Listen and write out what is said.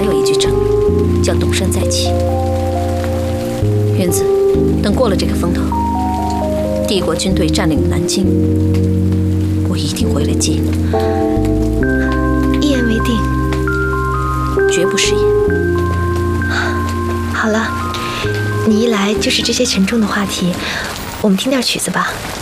还有一句成语，叫东山再起。云子，等过了这个风头，帝国军队占领南京，我一定回来接你。 一言为定， 绝不食言。 好了，你一来就是这些沉重的话题，我们听点曲子吧。